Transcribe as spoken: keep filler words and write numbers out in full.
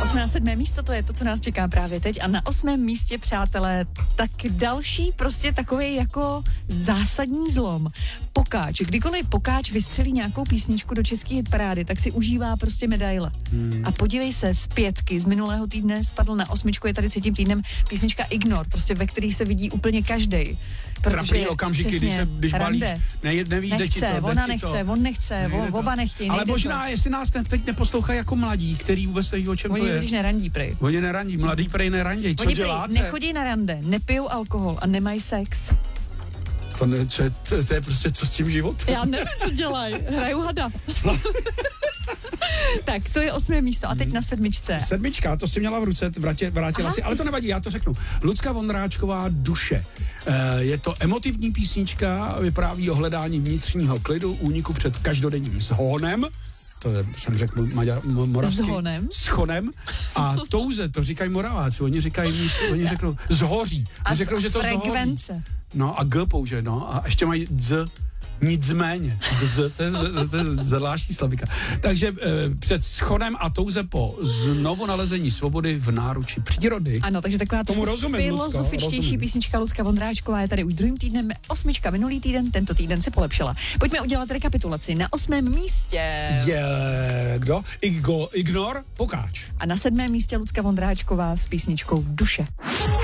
jsme na sedmém místo, to je to, co nás čeká právě teď. A na osmém místě, přátelé, tak další prostě takový jako zásadní zlom. Pokáč. Kdykoliv Pokáč vystřelí nějakou písničku do české hitparády, tak si užívá prostě medaile. Hmm. A podívej se, z pětky z minulého týdne spadl na osmičku, je tady třetím týdnem písnička Ignor, prostě ve který se vidí úplně každej. Trapný okamžiky, když, se, když balíš, ne, neví, nechce, ti to, ona nechce, to. on nechce, o, oba nechtějí. Ale možná, to. Jestli nás teď neposlouchají jako mladí, který vůbec neví, o čem Oni to je. Oni nerandí, prej. Oni nerandí, mladí prej nerandí. Co Oni děláte? Prej nechodí na rande, nepijou alkohol a nemají sex. To, ne, to, to, to je prostě co s tím životem. Já nevím, co dělají. Hraju hada. Tak, to je osmé místo. A teď na sedmičce. Sedmička, to si měla v ruce, vrátě, vrátila Aha, si, ale to nevadí, já to řeknu. Lucka Vondráčková, Duše. E, je to emotivní písnička, vypráví o hledání vnitřního klidu, úniku před každodenním zhonem. To je, jsem řekl maďar, moravský. Zhonem. Schonem. A touze, to říkají Moraváci. Oni říkají, oni řeknou zhoří. A řeknou, že to frekvence. Zhoří. No a G použije, no. A ještě mají Z. Nicméně, z, to je, to je zvláštní slavika. Takže e, před schonem a touze po znovu nalezení svobody v náruči přírody. Ano, takže taková tomu rozumím, filozofičtější rozumím. písnička Lucka Vondráčková je tady už druhým týdnem, osmička minulý týden, tento týden se polepšila. Pojďme udělat rekapitulaci. Na osmém místě je kdo? Igo, Ignor, Pokáč. A na sedmém místě Lucka Vondráčková s písničkou Duše.